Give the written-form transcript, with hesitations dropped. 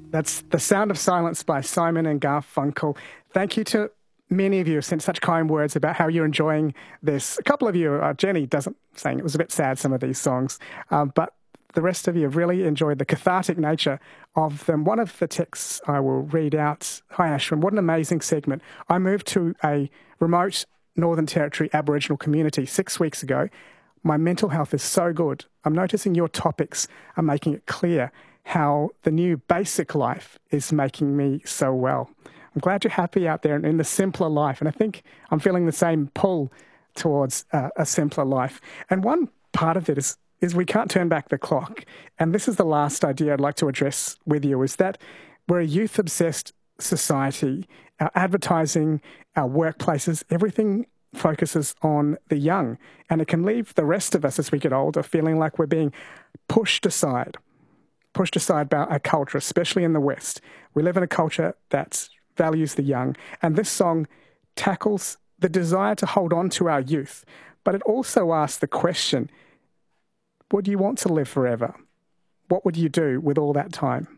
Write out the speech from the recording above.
That's The Sound of Silence by Simon and Garfunkel. Thank you to many of you who sent such kind words about how you're enjoying this. A couple of you, Jenny doesn't saying it was a bit sad, some of these songs, but the rest of you have really enjoyed the cathartic nature of them. One of the texts I will read out. Hi, Ashwin. What an amazing segment. I moved to a remote Northern Territory Aboriginal community 6 weeks ago. My mental health is so good. I'm noticing your topics are making it clear how the new basic life is making me so well. I'm glad you're happy out there and in the simpler life. And I think I'm feeling the same pull towards a simpler life. And one part of it is we can't turn back the clock. And this is the last idea I'd like to address with you, is that we're a youth-obsessed society. Our advertising, our workplaces, everything focuses on the young. And it can leave the rest of us as we get older feeling like we're being pushed aside by our culture, especially in the West. We live in a culture that values the young. And this song tackles the desire to hold on to our youth. But it also asks the question, would you want to live forever? What would you do with all that time?